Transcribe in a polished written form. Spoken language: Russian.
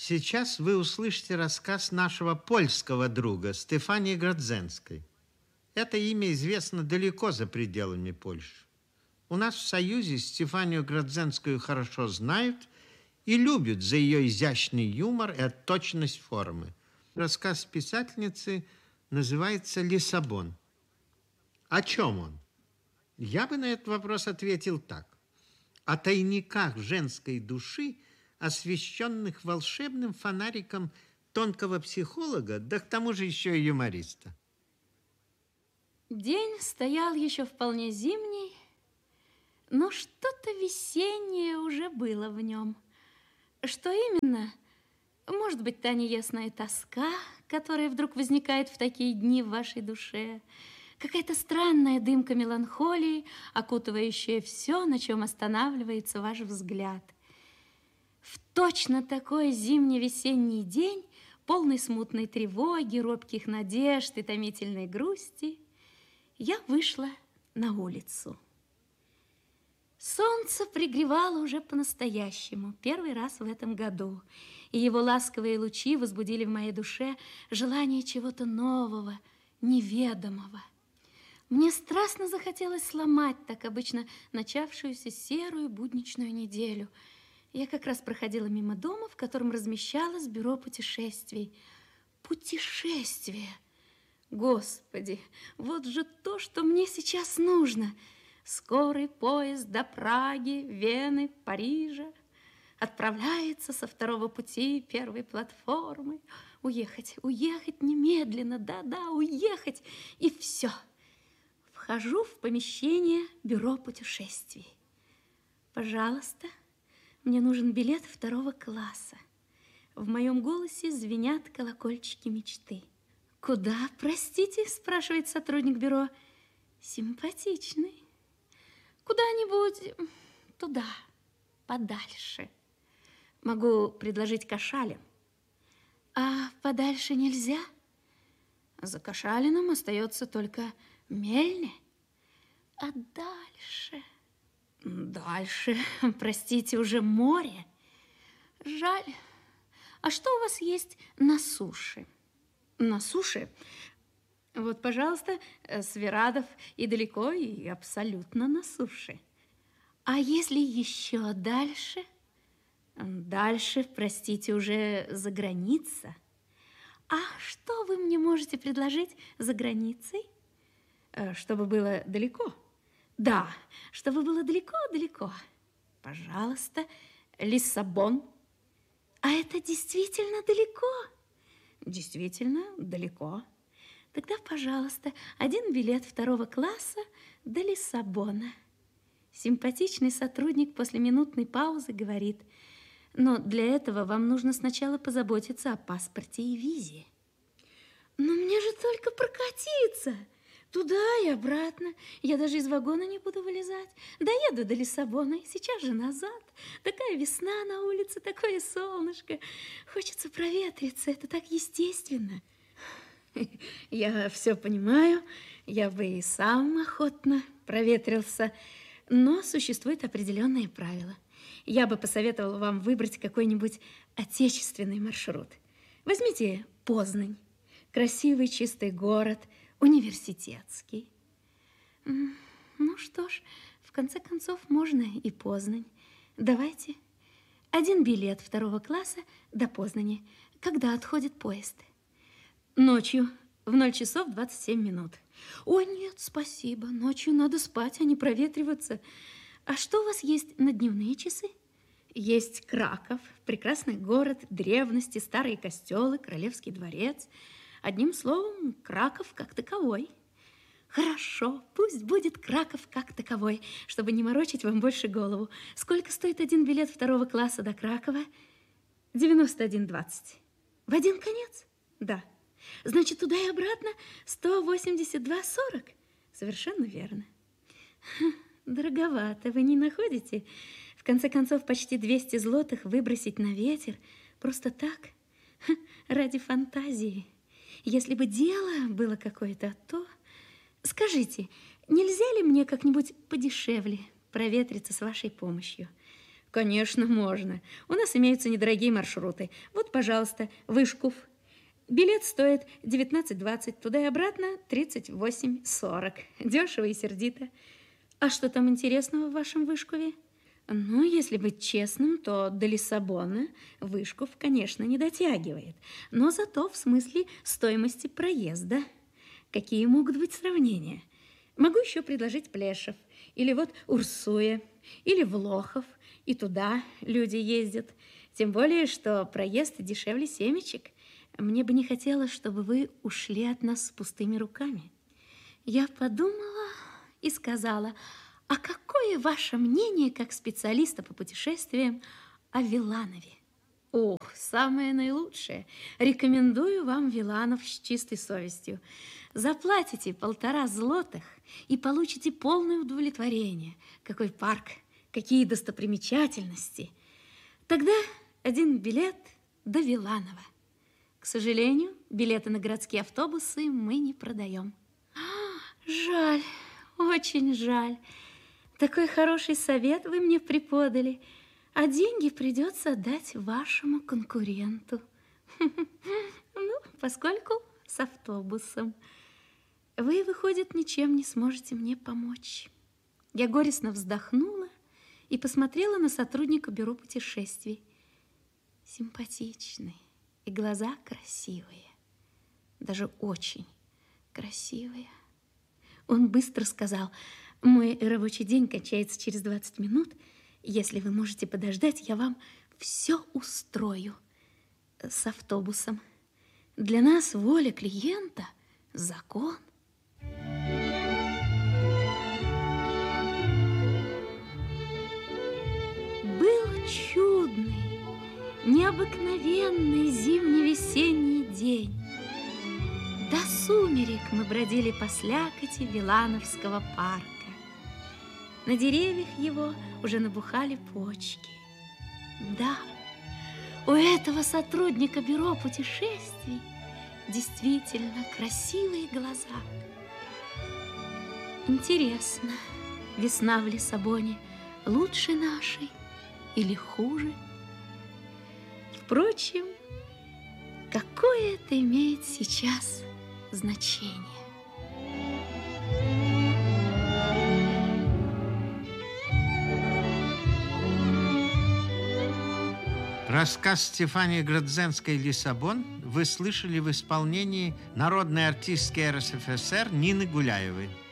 Сейчас вы услышите рассказ нашего польского друга Стефании Градзенской. Это имя известно далеко за пределами Польши. У нас в Союзе Стефанию Градзенскую хорошо знают и любят за ее изящный юмор и точность формы. Рассказ писательницы называется «Лиссабон». О чем он? Я бы на этот вопрос ответил так. О тайниках женской души, освещенных волшебным фонариком тонкого психолога, да к тому же еще и юмориста. День стоял еще вполне зимний, но что-то весеннее уже было в нем. Что именно? Может быть, та неясная тоска, которая вдруг возникает в такие дни в вашей душе, какая-то странная дымка меланхолии, окутывающая все, на чем останавливается ваш взгляд. В точно такой зимне-весенний день, полный смутной тревоги, робких надежд и томительной грусти, я вышла на улицу. Солнце пригревало уже по-настоящему, первый раз в этом году, и его ласковые лучи возбудили в моей душе желание чего-то нового, неведомого. Мне страстно захотелось сломать так обычно начавшуюся серую будничную неделю. Я как раз проходила мимо дома, в котором размещалось бюро путешествий. Путешествие! Господи, вот же то, что мне сейчас нужно. Скорый поезд до Праги, Вены, Парижа. Отправляется со второго пути первой платформы. Уехать, уехать немедленно, да-да, уехать, и все. Вхожу в помещение бюро путешествий. Пожалуйста, мне нужен билет второго класса. В моем голосе звенят колокольчики мечты. Куда, простите, спрашивает сотрудник бюро. Симпатичный. Куда-нибудь туда, подальше. Могу предложить Кашалин. А подальше нельзя? За Кашалином остается только Мельне. А дальше? Дальше, простите, уже море. Жаль. А что у вас есть на суше? На суше? Вот, пожалуйста, Свирадов и далеко, и абсолютно на суше. А если еще дальше? Дальше, простите, уже за граница. А что вы мне можете предложить за границей? Чтобы было далеко? Да, чтобы было далеко-далеко. Пожалуйста, Лиссабон. А это действительно далеко? Действительно далеко. Тогда, пожалуйста, один билет второго класса до Лиссабона. Симпатичный сотрудник после минутной паузы говорит: но для этого вам нужно сначала позаботиться о паспорте и визе. Но мне же только прокатиться. Туда и обратно. Я даже из вагона не буду вылезать. Доеду до Лиссабона и сейчас же назад. Такая весна на улице, такое солнышко. Хочется проветриться, это так естественно. Я все понимаю, я бы и сам охотно проветрился, но существуют определенные правила. Я бы посоветовала вам выбрать какой-нибудь отечественный маршрут. Возьмите Познань. Красивый чистый город, университетский. Ну что ж, в конце концов, можно и Познань. Давайте. Один билет второго класса до Познани. Когда отходит поезд? Ночью, в 0 часов 27 минут. Ой, нет, спасибо. Ночью надо спать, а не проветриваться. А что у вас есть на дневные часы? Есть Краков, прекрасный город, древности, старые костелы, Королевский дворец. Одним словом, Краков как таковой. Хорошо, пусть будет Краков как таковой, чтобы не морочить вам больше голову. Сколько стоит один билет второго класса до Кракова? 91,20. В один конец? Да. Значит, туда и обратно 182,40. Совершенно верно. Дороговато, вы не находите? В конце концов, почти 200 злотых выбросить на ветер просто так, ради фантазии. Если бы дело было какое-то, то... Скажите, нельзя ли мне как-нибудь подешевле проветриться с вашей помощью? В Конечно, можно. У нас имеются недорогие маршруты. Вот, пожалуйста, Вышков. Билет стоит 19,20, туда и обратно 38,40. Дешево и сердито. А что там интересного в вашем Вышкове? Ну, если быть честным, то до Лиссабона Вышков, конечно, не дотягивает. Но зато в смысле стоимости проезда. Какие могут быть сравнения? Могу еще предложить Плешев. Или вот Урсуя. Или Влохов. И туда люди ездят. Тем более, что проезд дешевле семечек. Мне бы не хотелось, чтобы вы ушли от нас с пустыми руками. Я подумала и сказала: а какое ваше мнение, как специалиста по путешествиям, о Виланове? Ох, самое наилучшее. Рекомендую вам Виланов с чистой совестью. Заплатите 1,5 злотых и получите полное удовлетворение. Какой парк, какие достопримечательности. Тогда один билет до Виланова. К сожалению, билеты на городские автобусы мы не продаем. Жаль, очень жаль. Такой хороший совет вы мне преподали, а деньги придется отдать вашему конкуренту. Ну, поскольку с автобусом. Вы, выходит, ничем не сможете мне помочь. Я горестно вздохнула и посмотрела на сотрудника бюро путешествий. Симпатичный, и глаза красивые, даже очень красивые. Он быстро сказал: мой рабочий день кончается через 20 минут. Если вы можете подождать, я вам все устрою с автобусом. Для нас воля клиента – закон. Был чудный, необыкновенный зимне-весенний день. До сумерек мы бродили по слякоти Вилановского парка. На деревьях его уже набухали почки. Да, у этого сотрудника бюро путешествий действительно красивые глаза. Интересно, весна в Лиссабоне лучше нашей или хуже? Впрочем, какое это имеет сейчас значение? Рассказ Стефании Градзенской «Лиссабон» вы слышали в исполнении народной артистки РСФСР Нины Гуляевой.